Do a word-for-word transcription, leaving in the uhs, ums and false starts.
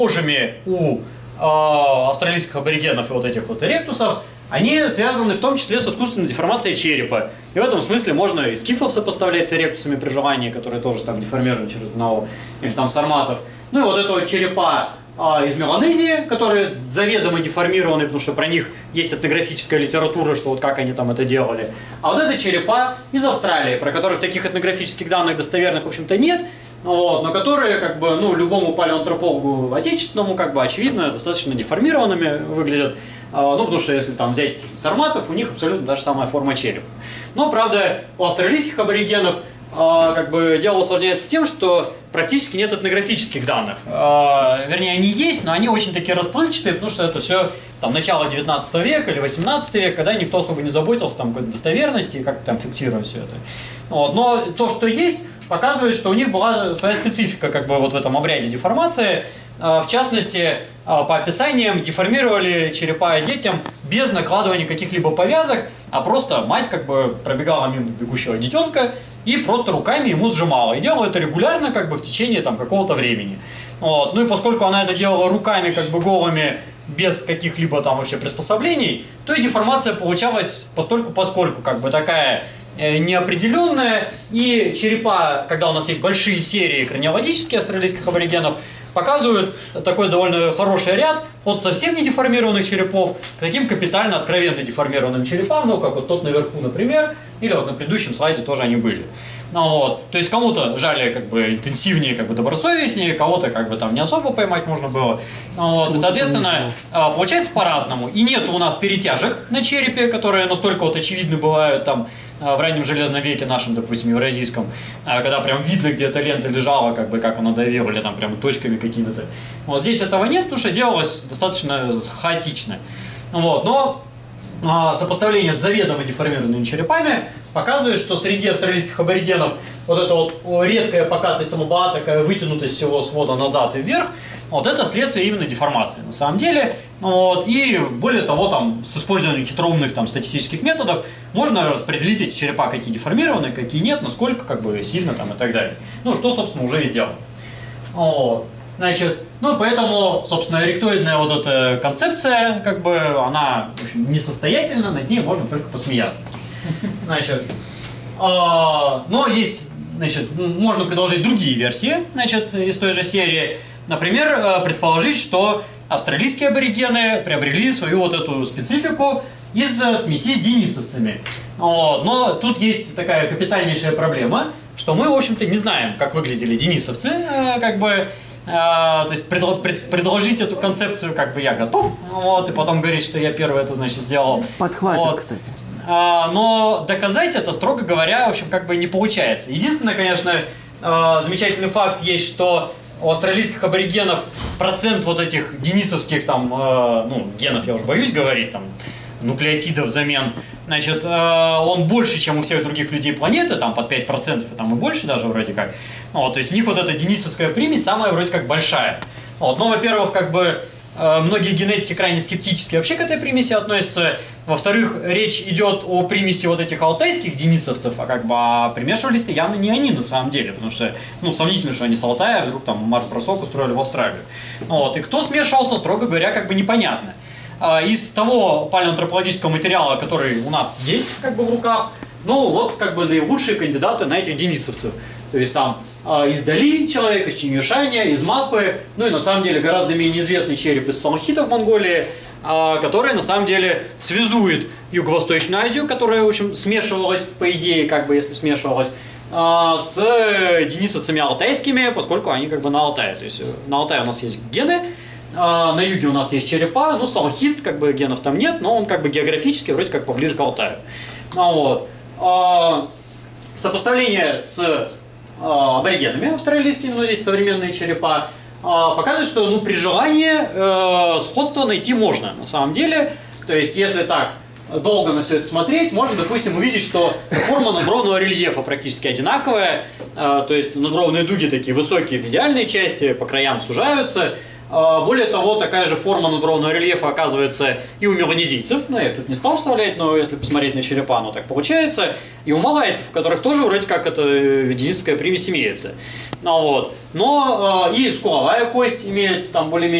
похожими у э, австралийских аборигенов и вот этих вот эректусов, они связаны в том числе с искусственной деформацией черепа. И в этом смысле можно и скифов сопоставлять с эректусами при желании, которые тоже там деформированы через одного, или там сарматов. Ну и вот это вот черепа а, из Меланезии, которые заведомо деформированы, потому что про них есть этнографическая литература, что вот как они там это делали. А вот это черепа из Австралии, про которых таких этнографических данных достоверных, в общем-то, нет, вот, но которые, как бы, ну, любому палеоантропологу отечественному, как бы, очевидно, достаточно деформированными выглядят. Ну, потому что если там взять сарматов, у них абсолютно та же самая форма черепа. Но, правда, у австралийских аборигенов как бы дело усложняется тем, что практически нет этнографических данных. Вернее, они есть, но они очень такие расплывчатые, потому что это все там начало девятнадцатого века или восемнадцатого века, когда никто особо не заботился там какой-то достоверности и как там фиксировать все это. Вот. Но то, что есть, показывает, что у них была своя специфика как бы вот в этом обряде деформации. В частности, по описаниям деформировали черепа детям без накладывания каких-либо повязок, а просто мать как бы пробегала мимо бегущего детенка и просто руками ему сжимала. И делала это регулярно как бы в течение там какого-то времени. Вот. Ну и поскольку она это делала руками как бы голыми, без каких-либо там вообще приспособлений, то и деформация получалась постольку поскольку как бы такая неопределенная. И черепа, когда у нас есть большие серии краниологические австралийских аборигенов, показывают такой довольно хороший ряд от совсем не деформированных черепов к таким капитально откровенно деформированным черепам, ну как вот тот наверху, например, или вот на предыдущем слайде тоже они были. Ну, вот. То есть кому-то жали как бы интенсивнее, как бы добросовестнее, кого-то как бы там не особо поймать можно было. Ну, вот. И, соответственно, получается по-разному. И нет у нас перетяжек на черепе, которые настолько вот очевидны бывают там в раннем железном веке нашем, допустим, евразийском, когда прям видно, где эта лента лежала, как бы как она давила, или там прям точками какими-то. Вот здесь этого нет, потому что делалось достаточно хаотично. Вот. Но а, сопоставление с заведомо деформированными черепами показывает, что среди австралийских аборигенов вот эта вот резкая покатость амоба, такая вытянутость всего свода назад и вверх, вот это следствие именно деформации на самом деле. Вот. И более того, там, с использованием хитроумных там, статистических методов можно распределить эти черепа, какие деформированы, какие нет, насколько как бы, сильно там, и так далее. Ну, что, собственно, уже и сделано. Вот. Значит, ну, поэтому, собственно, эректоидная вот эта концепция, как бы, она, в общем, несостоятельна, над ней можно только посмеяться. Значит, но есть, значит, можно предложить другие версии, значит, из той же серии. Например, предположить, что австралийские аборигены приобрели свою вот эту специфику из смеси с денисовцами. Вот. Но тут есть такая капитальнейшая проблема, что мы, в общем-то, не знаем, как выглядели денисовцы, как бы, то есть предложить эту концепцию, как бы, я готов, вот, и потом говорить, что я первый это, значит, сделал. Подхватит, вот. Кстати. Но доказать это, строго говоря, в общем, как бы не получается. Единственное, конечно, замечательный факт есть, что у австралийских аборигенов процент вот этих денисовских там, ну, генов, я уже боюсь говорить, там, нуклеотидов замен, значит, он больше, чем у всех других людей планеты, там, под пять процентов, там, и больше даже вроде как. Вот, то есть у них вот эта денисовская примесь самая вроде как большая. Вот, но, во-первых, как бы, многие генетики крайне скептически вообще к этой примеси относятся. Во-вторых, речь идет о примеси вот этих алтайских денисовцев, а как бы а примешивались-то явно не они на самом деле, потому что, ну, сомнительно, что они с Алтая вдруг там марш-бросок устроили в Австралию. Вот. И кто смешивался, строго говоря, как бы непонятно. Из того палеоантропологического материала, который у нас есть как бы в руках, ну, вот как бы наилучшие кандидаты на этих денисовцев. То есть там из Дали человек, из Чингишаня, из Маппы, ну и на самом деле гораздо менее известный череп из Салахита в Монголии, который на самом деле связует Юго-Восточную Азию, которая, в общем, смешивалась, по идее, как бы, если смешивалась, с денисовцами алтайскими, поскольку они как бы на Алтае. То есть на Алтае у нас есть гены, на юге у нас есть черепа, ну, Салахит, как бы, генов там нет, но он как бы географически вроде как поближе к Алтаю. Ну, вот. Сопоставление с аборигенами австралийскими, ну, здесь современные черепа, показывает, что, ну, при желании э, сходство найти можно, на самом деле. То есть, если так долго на все это смотреть, можно, допустим, увидеть, что форма надбровного рельефа практически одинаковая. Э, то есть, надбровные дуги такие высокие в медиальной части, по краям сужаются. Более того, такая же форма надбровного рельефа оказывается и у меланезийцев, ну я их тут не стал вставлять, но если посмотреть на черепа, оно так получается, и у малайцев, у которых тоже вроде как эта дизистская примесь имеется. Ну, вот. Но и скуловая кость имеет там более-менее